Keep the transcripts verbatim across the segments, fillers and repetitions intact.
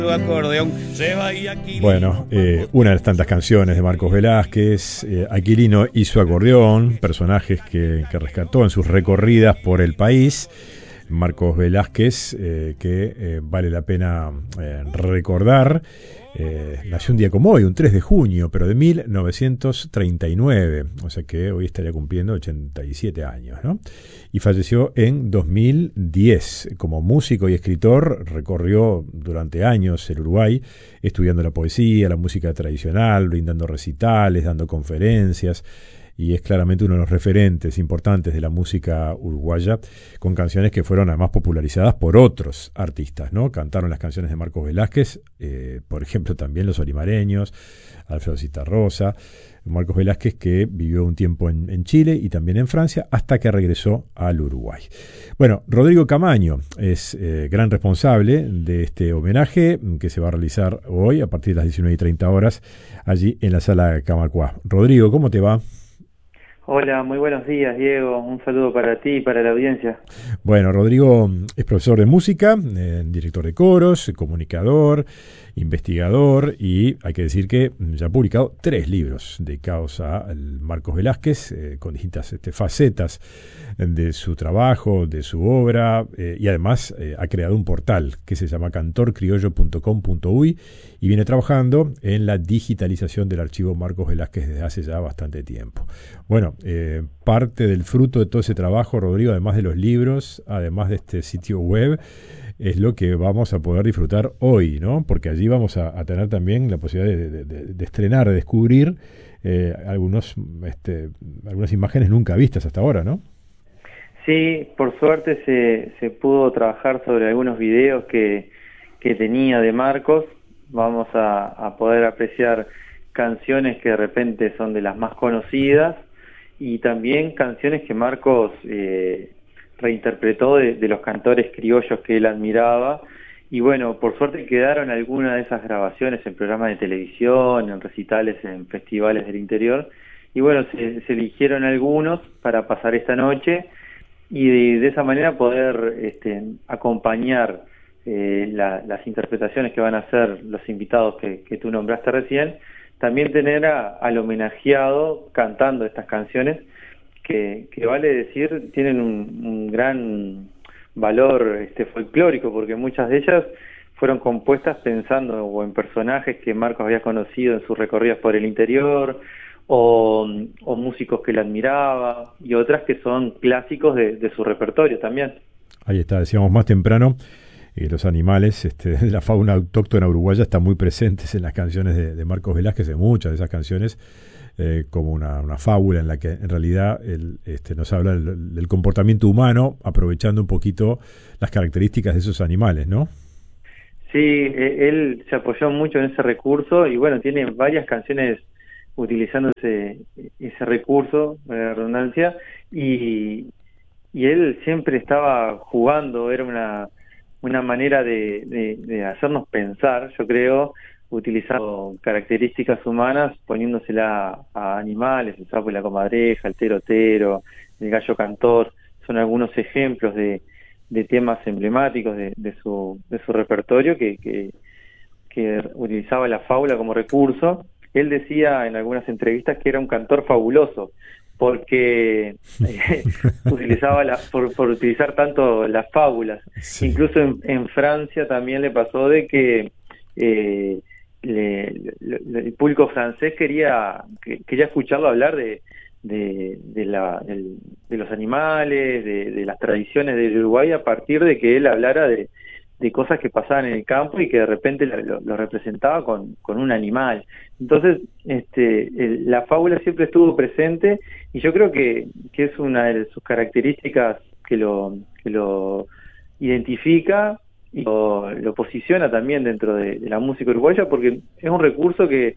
Bueno, eh, una de las tantas canciones de Marcos Velázquez, eh, Aquilino y su acordeón, personajes que, que rescató en sus recorridas por el país. Marcos Velázquez, eh, que eh, vale la pena eh, recordar, eh, nació un día como hoy, un tres de junio, pero de mil novecientos treinta y nueve, o sea que hoy estaría cumpliendo ochenta y siete años, ¿no? Y falleció en dos mil diez. Como músico y escritor, recorrió durante años el Uruguay, estudiando la poesía, la música tradicional, brindando recitales, dando conferencias, y es claramente uno de los referentes importantes de la música uruguaya, con canciones que fueron además popularizadas por otros artistas, ¿no? Cantaron las canciones de Marcos Velázquez, eh, por ejemplo también Los Olimareños, Alfredo Zitarrosa. Marcos Velázquez, que vivió un tiempo en, en Chile y también en Francia, hasta que regresó al Uruguay. Bueno, Rodrigo Camaño es eh, gran responsable de este homenaje que se va a realizar hoy a partir de las diecinueve y treinta horas allí en la Sala Camacuá. Rodrigo, ¿cómo te va? Hola, muy buenos días, Diego. Un saludo para ti y para la audiencia. Bueno, Rodrigo es profesor de música, eh, director de coros, comunicador, investigador, y hay que decir que ya ha publicado tres libros dedicados a Marcos Velázquez, eh, con distintas este, facetas de su trabajo, de su obra, eh, y además eh, ha creado un portal que se llama cantor criollo punto com punto uy y viene trabajando en la digitalización del archivo Marcos Velázquez desde hace ya bastante tiempo. Bueno, eh, parte del fruto de todo ese trabajo, Rodrigo, además de los libros, además de este sitio web, es lo que vamos a poder disfrutar hoy, ¿no? Porque allí vamos a, a tener también la posibilidad de, de, de, de estrenar, de descubrir eh, algunos, este, algunas imágenes nunca vistas hasta ahora, ¿no? Sí, por suerte se, se pudo trabajar sobre algunos videos que, que tenía de Marcos. Vamos a, a poder apreciar canciones que de repente son de las más conocidas y también canciones que Marcos eh, reinterpretó de, de los cantores criollos que él admiraba. Y bueno, por suerte quedaron algunas de esas grabaciones en programas de televisión, en recitales, en festivales del interior. Y bueno, se, se eligieron algunos para pasar esta noche y de, de esa manera poder este, acompañar eh, la, las interpretaciones que van a hacer los invitados que, que tú nombraste recién. También tener a, al homenajeado cantando estas canciones que, que vale decir tienen un, un gran valor este, folclórico, porque muchas de ellas fueron compuestas pensando o en personajes que Marcos había conocido en sus recorridas por el interior o, o músicos que le admiraba y otras que son clásicos de, de su repertorio también. Ahí está, decíamos más temprano. Eh, los animales este, de la fauna autóctona uruguaya están muy presentes en las canciones de, de Marcos Velázquez, en muchas de esas canciones, eh, como una, una fábula en la que en realidad él, este, nos habla del, del comportamiento humano, aprovechando un poquito las características de esos animales, ¿no? Sí, eh, él se apoyó mucho en ese recurso y bueno, tiene varias canciones utilizando ese, ese recurso, la redundancia, y, y él siempre estaba jugando, era una una manera de, de, de hacernos pensar, yo creo, utilizando características humanas, poniéndosela a animales, el sapo y la comadreja, el tero-tero, el gallo cantor, son algunos ejemplos de, de temas emblemáticos de, de, su, de su repertorio que, que, que utilizaba la fábula como recurso. Él decía en algunas entrevistas que era un cantor fabuloso, porque eh, utilizaba la, por, por utilizar tanto las fábulas. Sí. Incluso en, en Francia también le pasó de que eh, le, le, el público francés quería que, quería escucharlo hablar de de, de, la, de, de los animales, de, de las tradiciones de Uruguay, a partir de que él hablara de, de cosas que pasaban en el campo y que de repente lo, lo representaba con, con un animal. Entonces, este, el, la fábula siempre estuvo presente y yo creo que, que es una de sus características que lo, que lo identifica y lo, lo posiciona también dentro de, de la música uruguaya, porque es un recurso que,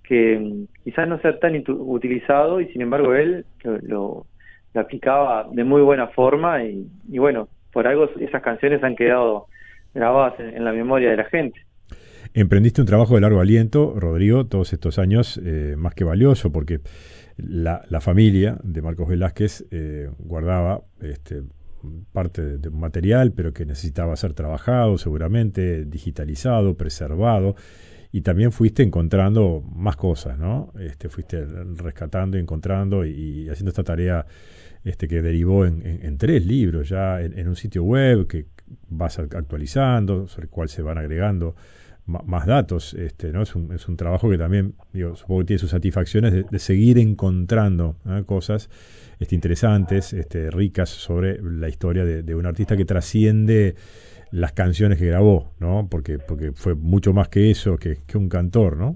que quizás no sea tan utilizado y sin embargo él lo, lo, lo aplicaba de muy buena forma y, y bueno, por algo esas canciones han quedado grabadas en, en la memoria de la gente. Emprendiste un trabajo de largo aliento, Rodrigo, todos estos años, eh, más que valioso, porque la, la familia de Marcos Velázquez eh, guardaba este, parte de, de un material, pero que necesitaba ser trabajado, seguramente, digitalizado, preservado, y también fuiste encontrando más cosas, ¿no? Este, fuiste rescatando, encontrando y, y haciendo esta tarea este, que derivó en, en, en tres libros ya, en, en un sitio web que vas actualizando, sobre el cual se van agregando más datos, este, ¿no? Es un, es un trabajo que también, digo, supongo que tiene sus satisfacciones de, de seguir encontrando, ¿eh? cosas este, interesantes, este, ricas sobre la historia de, de un artista que trasciende las canciones que grabó, ¿no? Porque, porque fue mucho más que eso, que, que un cantor, ¿no?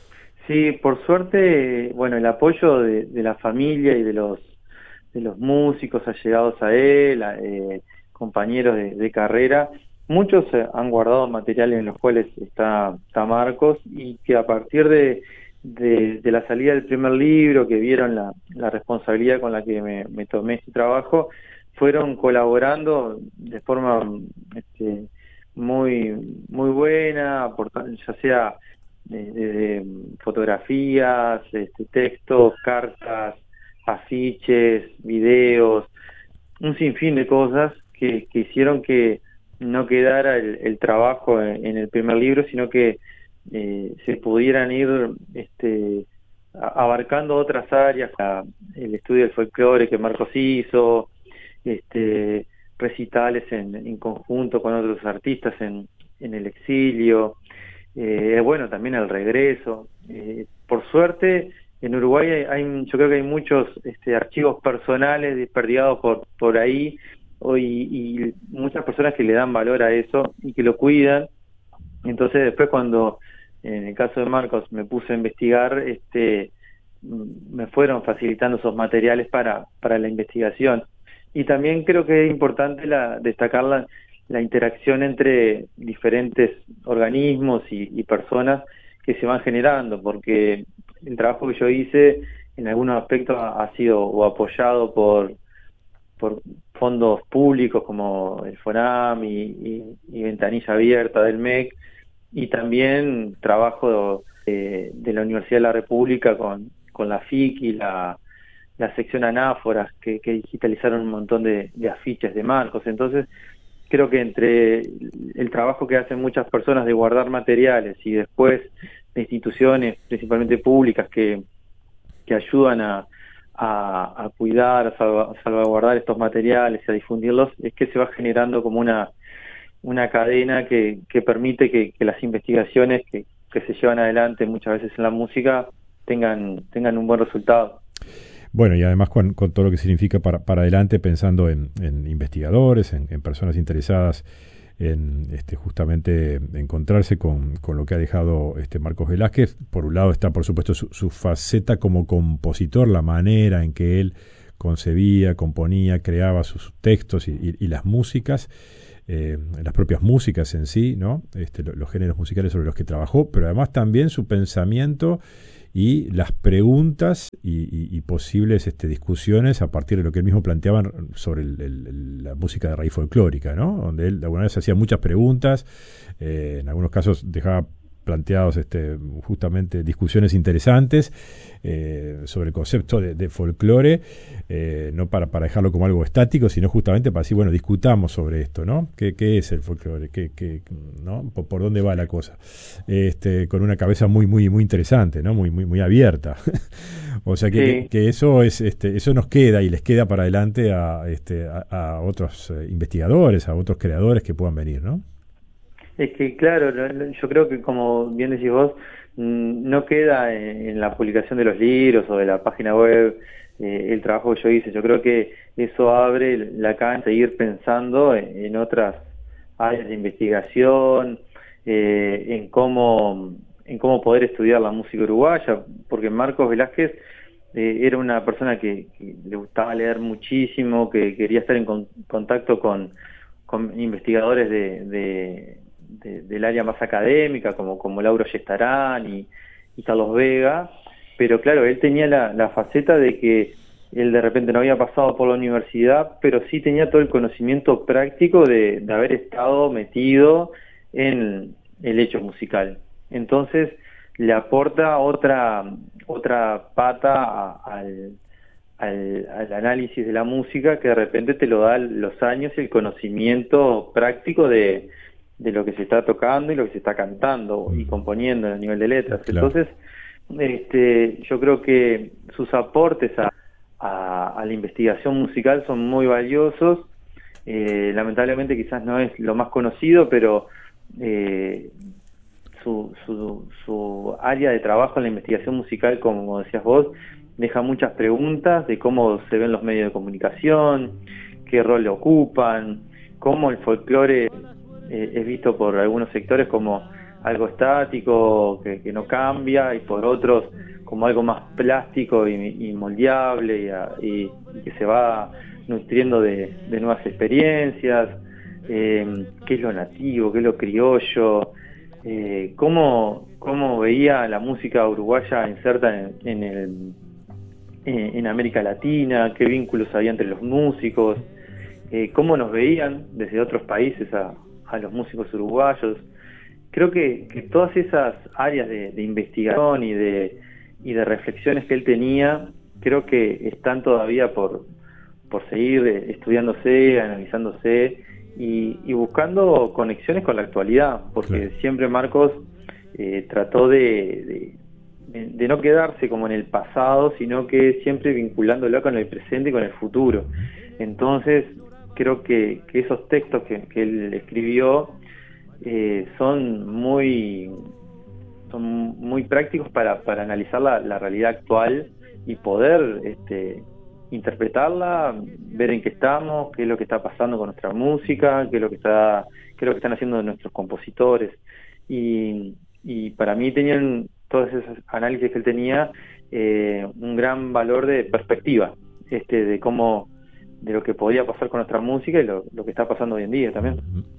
Sí, por suerte, bueno, el apoyo de, de la familia y de los de los músicos allegados a él, a, eh, compañeros de, de carrera, muchos eh, han guardado materiales en los cuales está, está Marcos, y que a partir de, de, de la salida del primer libro, que vieron la, la responsabilidad con la que me, me tomé este trabajo, fueron colaborando de forma este, muy muy buena, aportando, ya sea de, de, de fotografías, este, textos, cartas, afiches, videos, un sinfín de cosas que, que hicieron que no quedara el, el trabajo en, en el primer libro, sino que eh, se pudieran ir este, a, abarcando otras áreas, a, el estudio del folclore que Marcos hizo, este, recitales en, en conjunto con otros artistas en, en el exilio, eh, bueno, también el regreso. Eh, por suerte, en Uruguay hay, hay, yo creo que hay muchos este, archivos personales desperdigados por, por ahí, y, y muchas personas que le dan valor a eso y que lo cuidan. Entonces después, cuando en el caso de Marcos me puse a investigar, este, me fueron facilitando esos materiales para, para la investigación. Y también creo que es importante la, destacar la, la interacción entre diferentes organismos y, y personas que se van generando, porque el trabajo que yo hice en algunos aspectos ha, ha sido o apoyado por, por fondos públicos como el FONAM y, y, y Ventanilla Abierta del M E C, y también trabajo de, de la Universidad de la República con, con la F I C y la, la sección Anáforas, que, que digitalizaron un montón de, de afiches de Marcos. Entonces creo que entre el trabajo que hacen muchas personas de guardar materiales y después de instituciones, principalmente públicas, que, que ayudan a, a, a cuidar, a, salva, a salvaguardar estos materiales y a difundirlos, es que se va generando como una, una cadena que, que permite que, que las investigaciones que, que se llevan adelante muchas veces en la música tengan, tengan un buen resultado. Bueno, y además con, con todo lo que significa para, para adelante, pensando en, en investigadores, en, en personas interesadas en este, justamente encontrarse con, con lo que ha dejado este Marcos Velázquez. Por un lado está, por supuesto, su, su faceta como compositor, la manera en que él concebía, componía, creaba sus textos y, y, y las músicas, eh, las propias músicas en sí, ¿no? Este, lo, los géneros musicales sobre los que trabajó, pero además también su pensamiento y las preguntas y, y, y posibles este, discusiones a partir de lo que él mismo planteaba sobre el, el, la música de raíz folclórica, ¿no? Donde él de alguna vez hacía muchas preguntas, eh, en algunos casos dejaba planteados este, justamente discusiones interesantes eh, sobre el concepto de, de folclore, eh, no para, para dejarlo como algo estático, sino justamente para decir, bueno, discutamos sobre esto, ¿no? ¿Qué, qué es el folclore? ¿Qué, qué, ¿no? ¿Por, por dónde va la cosa? Este, con una cabeza muy, muy, muy interesante, ¿no? Muy, muy, muy abierta. O sea que, sí. que, que eso es, este, eso nos queda y les queda para adelante a, este, a, a otros eh, investigadores, a otros creadores que puedan venir, ¿no? Es que, claro, yo creo que, como bien decís vos, no queda en la publicación de los libros o de la página web eh, el trabajo que yo hice. Yo creo que eso abre la cancha de ir pensando en otras áreas de investigación, eh, en cómo en cómo poder estudiar la música uruguaya, porque Marcos Velázquez eh, era una persona que, que le gustaba leer muchísimo, que quería estar en con, contacto con, con investigadores de, de De, del área más académica, como, como Lauro Yestarán y, y Carlos Vega, pero claro, él tenía la, la faceta de que él de repente no había pasado por la universidad, pero sí tenía todo el conocimiento práctico de, de haber estado metido en el hecho musical. Entonces le aporta otra otra pata a, al, al, al análisis de la música que de repente te lo da los años y el conocimiento práctico de, de lo que se está tocando y lo que se está cantando y componiendo a nivel de letras. Claro. Entonces, este, yo creo que sus aportes a, a, a la investigación musical son muy valiosos. Eh, lamentablemente quizás no es lo más conocido, pero eh, su, su, su área de trabajo en la investigación musical, como decías vos, deja muchas preguntas de cómo se ven los medios de comunicación, qué rol le ocupan, cómo el folclore eh, es visto por algunos sectores como algo estático, que, que no cambia, y por otros como algo más plástico y, y moldeable, y, a, y, y que se va nutriendo de, de nuevas experiencias, eh, qué es lo nativo, qué es lo criollo, eh, cómo, cómo veía la música uruguaya inserta en, en, el, en, en América Latina, qué vínculos había entre los músicos, eh, cómo nos veían desde otros países a, a los músicos uruguayos. Creo que, que todas esas áreas de, de investigación y de, y de reflexiones que él tenía, creo que están todavía por, por seguir estudiándose, analizándose y, y buscando conexiones con la actualidad, porque claro. siempre Marcos eh, trató de, de, de no quedarse como en el pasado, sino que siempre vinculándolo con el presente y con el futuro. Entonces, creo que, que esos textos que, que él escribió Eh, son muy son muy prácticos para, para analizar la, la realidad actual y poder este, interpretarla, ver en qué estamos, qué es lo que está pasando con nuestra música, qué es lo que está qué es lo que están haciendo nuestros compositores, y, y para mí tenían todos esos análisis que él tenía eh, un gran valor de perspectiva, este de cómo de lo que podía pasar con nuestra música y lo, lo que está pasando hoy en día también.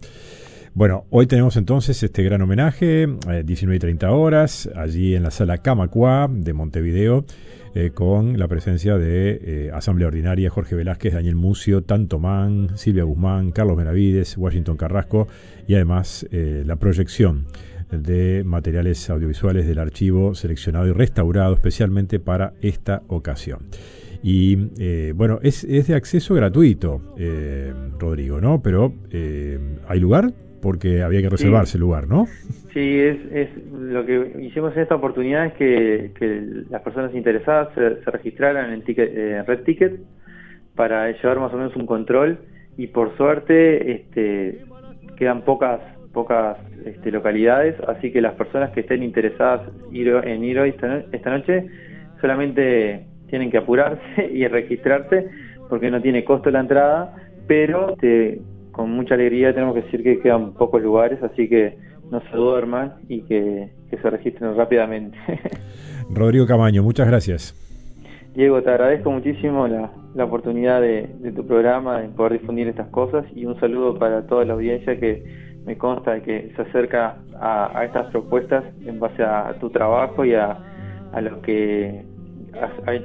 Bueno, hoy tenemos entonces este gran homenaje, eh, diecinueve y treinta horas, allí en la sala Camacuá de Montevideo, eh, con la presencia de eh, Asamblea Ordinaria, Jorge Velázquez, Daniel Mucio, Tanto Man, Silvia Guzmán, Carlos Benavides, Washington Carrasco, y además eh, la proyección de materiales audiovisuales del archivo seleccionado y restaurado especialmente para esta ocasión. Y eh, bueno, es, es de acceso gratuito, eh, Rodrigo, ¿no? Pero eh, ¿hay lugar? Porque había que reservarse el sí. lugar, ¿no? Sí, es, es lo que hicimos en esta oportunidad es que, que las personas interesadas se, se registraran en ticket, eh, Red Ticket para llevar más o menos un control, y por suerte este, quedan pocas pocas este, localidades, así que las personas que estén interesadas ir, en ir hoy esta, esta noche solamente tienen que apurarse y registrarse, porque no tiene costo la entrada, pero te, con mucha alegría tenemos que decir que quedan pocos lugares, así que no se duerman y que, que se registren rápidamente. Rodrigo Camaño, muchas gracias. Diego, te agradezco muchísimo la, la oportunidad de, de tu programa, de poder difundir estas cosas, y un saludo para toda la audiencia que me consta de que se acerca a, a estas propuestas en base a, a tu trabajo y a, a lo que has, has hecho